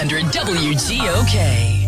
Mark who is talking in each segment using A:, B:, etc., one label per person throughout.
A: 900 WGOK.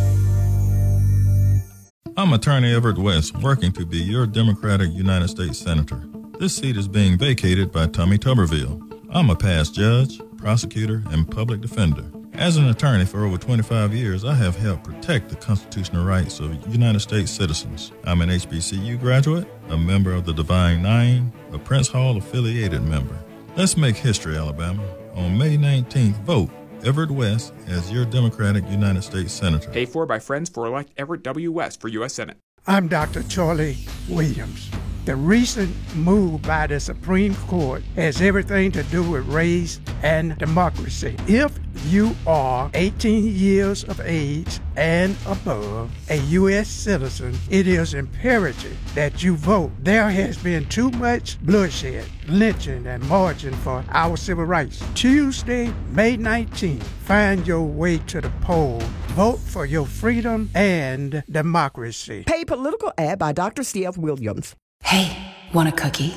B: I'm Attorney Everett West, working to be your Democratic United States Senator. This seat is being vacated by Tommy Tuberville. I'm a past judge, prosecutor, and public defender. As an attorney for over 25 years, I have helped protect the constitutional rights of United States citizens. I'm an HBCU graduate, a member of the Divine Nine, a Prince Hall affiliated member. Let's make history, Alabama. On May 19th, vote Everett West as your Democratic United States Senator.
C: Paid for by Friends for Elect Everett W. West for U.S. Senate.
D: I'm Dr. Charlie Williams. The recent move by the Supreme Court has everything to do with race and democracy. If you are 18 years of age and above, a U.S. citizen, it is imperative that you vote. There has been too much bloodshed, lynching, and marching for our civil rights. Tuesday, May 19th, find your way to the poll. Vote for your freedom and democracy.
E: Paid political ad by Dr. Steve Williams.
F: Hey, want a cookie?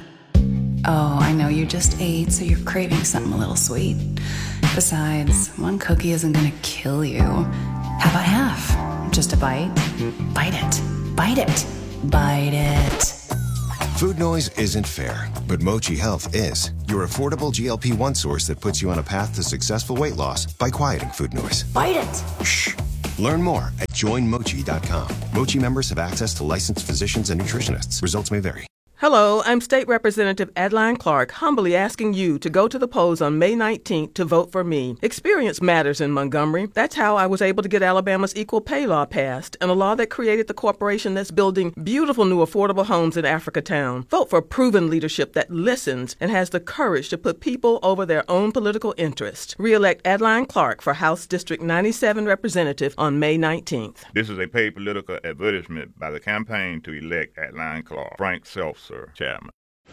F: Oh, I know you just ate, so you're craving something a little sweet. Besides, one cookie isn't gonna kill you. How about half? Just a bite? Bite it. Bite it. Bite it.
G: Food noise isn't fair, but Mochi Health is. Your affordable GLP-1 source that puts you on a path to successful weight loss by quieting food noise.
F: Bite it.
G: Shh. Learn more at joinmochi.com. Mochi members have access to licensed physicians and nutritionists. Results may vary.
H: Hello, I'm State Representative Adeline Clark, humbly asking you to go to the polls on May 19th to vote for me. Experience matters in Montgomery. That's how I was able to get Alabama's equal pay law passed, and a law that created the corporation that's building beautiful new affordable homes in Africatown. Vote for proven leadership that listens and has the courage to put people over their own political interest. Re-elect Adeline Clark for House District 97 Representative on May 19th.
I: This is a paid political advertisement by the campaign to elect Adeline Clark. Frank Seltzer, Chairman.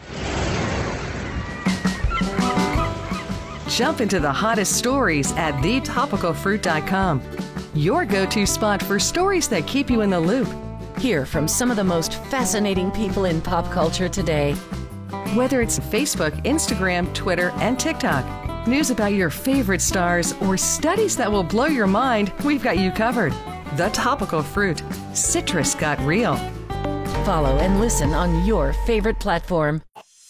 J: Jump into the hottest stories at thetopicalfruit.com. Your go-to spot for stories that keep you in the loop.
K: Hear from some of the most fascinating people in pop culture today.
J: Whether it's Facebook, Instagram, Twitter, and TikTok, news about your favorite stars, or studies that will blow your mind, we've got you covered. The Topical Fruit. Citrus got real.
K: Follow and listen on your favorite platform.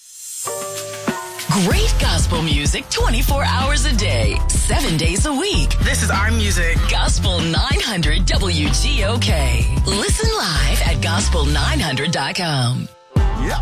A: Great gospel music 24 hours a day, 7 days a week.
L: This is our music.
A: Gospel 900 WGOK. Listen live at gospel900.com.